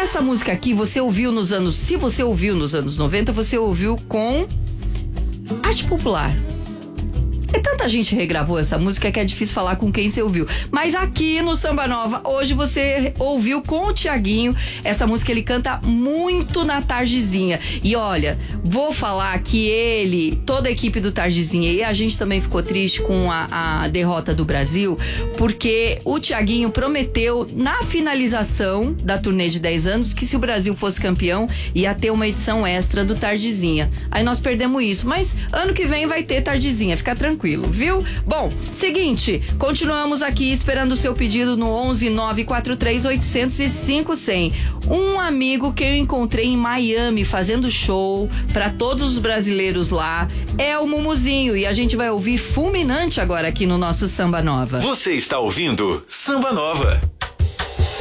Essa música aqui, você ouviu se você ouviu nos anos 90, você ouviu com arte popular. E tanta gente regravou essa música que é difícil falar com quem você ouviu. Mas aqui no Samba Nova, hoje você ouviu com o Thiaguinho. Essa música ele canta muito na Tardezinha. E olha, vou falar que toda a equipe do Tardezinha, e a gente também ficou triste com a derrota do Brasil, porque o Thiaguinho prometeu na finalização da turnê de 10 anos que se o Brasil fosse campeão, ia ter uma edição extra do Tardezinha. Aí nós perdemos isso, mas ano que vem vai ter Tardezinha, fica tranquilo. Viu? Bom, seguinte, continuamos aqui esperando o seu pedido no 11 943 805 100. Um amigo que eu encontrei em Miami fazendo show para todos os brasileiros lá é o Mumuzinho, e a gente vai ouvir Fulminante agora aqui no nosso Samba Nova. Você está ouvindo Samba Nova.